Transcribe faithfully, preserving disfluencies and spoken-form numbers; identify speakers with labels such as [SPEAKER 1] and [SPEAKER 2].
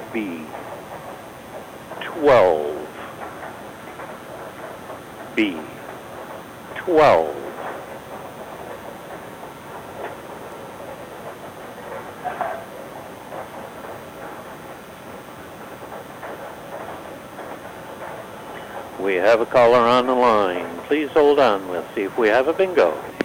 [SPEAKER 1] B. twelve. B. twelve. We have a caller on the line. Please hold on. We'll see if we have a bingo.